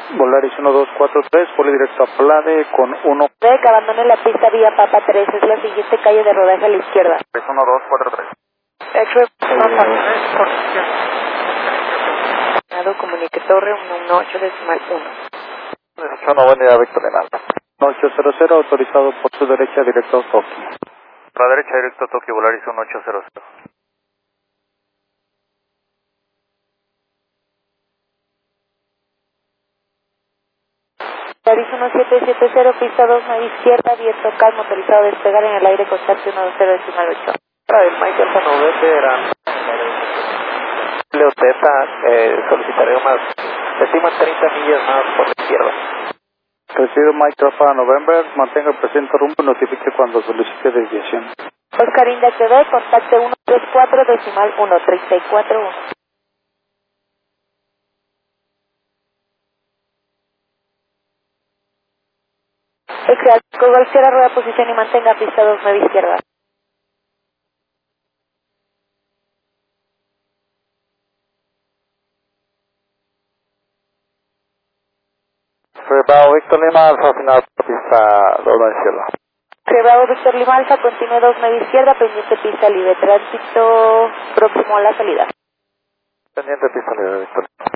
Volaris 1243, vuelo directo a Plade con 1. Que abandone la pista vía Papa 3, es la siguiente calle de rodaje a la izquierda. 1243. X-Ray Papa 3, por comunique torre 118.1. Buen día, Víctor Leonardo. 800, autorizado por su derecha directo a Tokio. La derecha directo a Tokio, Volaris 1800. Volaris 1770, pista 2, nave izquierda, abierto CAL, motorizado a despegar en el aire, constante 120.8. Para el Mike Alfa November, Leo Teta, solicitaré más, estiman 30 millas más por la izquierda. Recibido Mike Alpha November, mantenga el presente rumbo y notifique cuando solicite desviación. Oscar India TV, contacte 134.134.1. Google cierra rueda posición y mantenga pista 2, nave izquierda. Bravo Víctor Lima, Alfa final, pista 2 a la izquierda. Bravo Víctor Lima Alfa, continúe 2, nave izquierda, pendiente pista libre, tránsito próximo a la salida. Pendiente pista libre, Víctor.